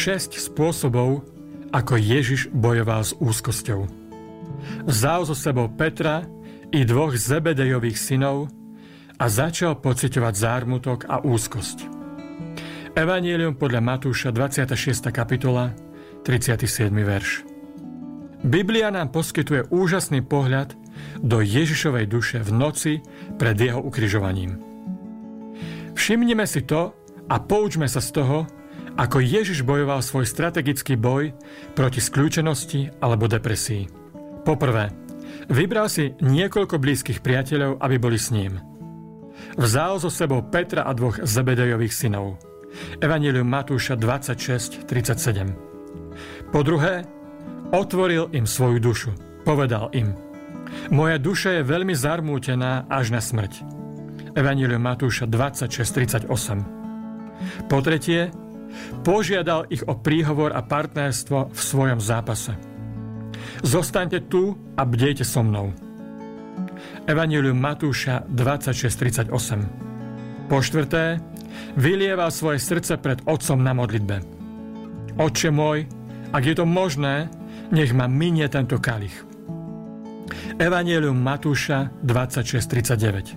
6 spôsobov, ako Ježiš bojoval s úzkosťou. Vzal so sebou Petra i 2 Zebedejových synov a začal pociťovať zármutok a úzkosť. Evanjelium podľa Matúša, 26. kapitola, 37. verš. Biblia nám poskytuje úžasný pohľad do Ježišovej duše v noci pred jeho ukrižovaním. Všimnime si to a poučme sa z toho, ako Ježiš bojoval svoj strategický boj proti skľúčenosti alebo depresii. Poprvé, vybral si niekoľko blízkych priateľov, aby boli s ním. Vzal so sebou Petra a 2 Zebedejových synov. Evanjelium Matúša 26:37. Po druhé, otvoril im svoju dušu. Povedal im: Moja duša je veľmi zarmútená až na smrť. Evanjelium Matúša 26:38. Po tretie, požiadal ich o príhovor a partnerstvo v svojom zápase. Zostaňte tu a bdejte so mnou. Evanjelium Matúša 26:38. Po štvrté, vylieval svoje srdce pred Otcom na modlitbe. Otče môj, ak je to možné, nech ma minie tento kalich. Evanjelium Matúša 26:39.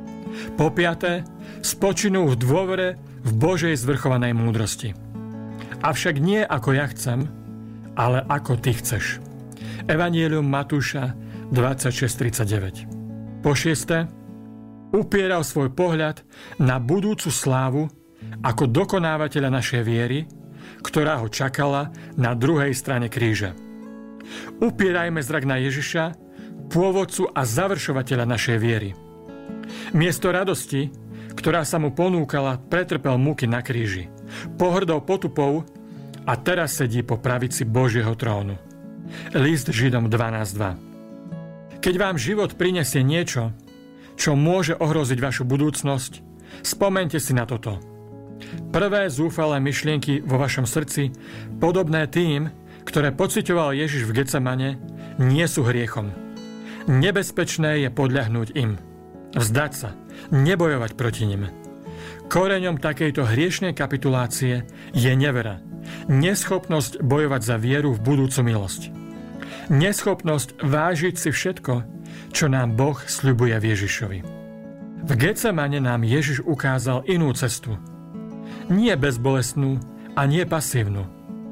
Po piaté, spočinú v dôvere v Božej zvrchovanej múdrosti. Avšak nie ako ja chcem, ale ako ty chceš. Evanjelium Matúša 26:39. Po šieste, upieral svoj pohľad na budúcu slávu ako dokonávateľa našej viery, ktorá ho čakala na druhej strane kríža. Upierajme zrak na Ježiša, pôvodcu a završovateľa našej viery. Miesto radosti, ktorá sa mu ponúkala, pretrpel múky na kríži, pohrdol potupou a teraz sedí po pravici Božieho trónu. List Židom 12:2. Keď vám život prinesie niečo, čo môže ohroziť vašu budúcnosť, spomeňte si na toto. Prvé zúfalé myšlienky vo vašom srdci, podobné tým, ktoré pociťoval Ježiš v Getsemane, nie sú hriechom. Nebezpečné je podľahnúť im. Vzdať sa, nebojovať proti nim. Koreňom takejto hriešnej kapitulácie je nevera, neschopnosť bojovať za vieru v budúcu milosť. Neschopnosť vážiť si všetko, čo nám Boh sľubuje v Ježišovi. V Getsemane nám Ježiš ukázal inú cestu. Nie bezbolestnú a nie pasívnu.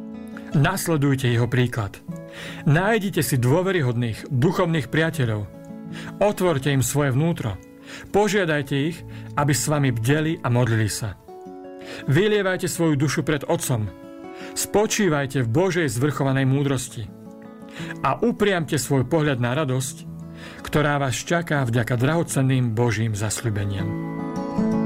Nasledujte jeho príklad. Nájdite si dôveryhodných duchovných priateľov. Otvorte im svoje vnútro. Požiadajte ich, aby s vami bdeli a modlili sa. Vylievajte svoju dušu pred Otcom. Spočívajte v Božej zvrchovanej múdrosti. A upriamte svoj pohľad na radosť, ktorá vás čaká vďaka drahocenným Božím zasľúbeniam.